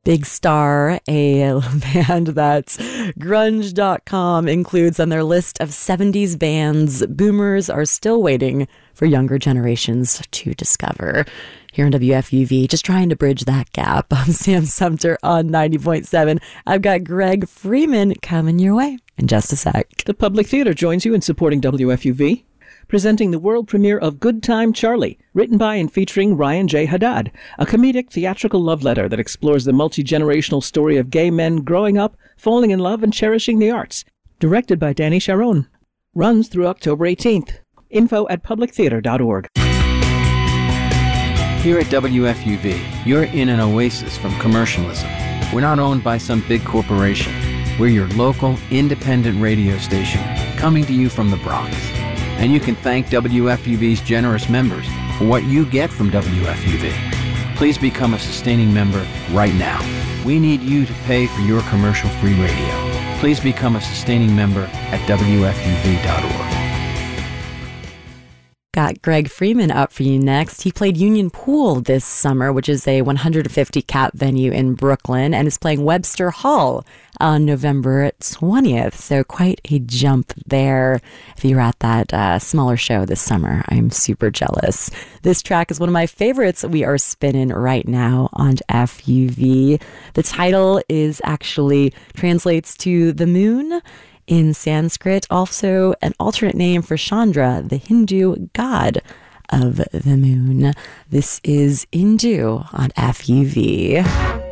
Big Star, a band that grunge.com includes on their list of 70s bands boomers are still waiting for younger generations to discover. Here on WFUV, just trying to bridge that gap. I'm Sam Sumter on 90.7. I've got Greg Freeman coming your way in just a sec. The Public Theater joins you in supporting WFUV, presenting the world premiere of Good Time Charlie, written by and featuring Ryan J. Haddad, a comedic theatrical love letter that explores the multi-generational story of gay men growing up, falling in love and cherishing the arts. Directed by Danny Sharon. Runs through October 18th. Info at publictheater.org. Here at WFUV, you're in an oasis from commercialism. We're not owned by some big corporation. We're your local, independent radio station, coming to you from the Bronx. And you can thank WFUV's generous members for what you get from WFUV. Please become a sustaining member right now. We need you to pay for your commercial-free radio. Please become a sustaining member at WFUV.org. Got Greg Freeman up for you next. He played Union Pool this summer, which is a 150-cap venue in Brooklyn, and is playing Webster Hall on November 20th. So quite a jump there. If you were at that smaller show this summer, I'm super jealous. This track is one of my favorites we are spinning right now on FUV. The title is actually translates to the moon in Sanskrit, also an alternate name for Chandra, the Hindu god of the moon. This is Indu on FUV.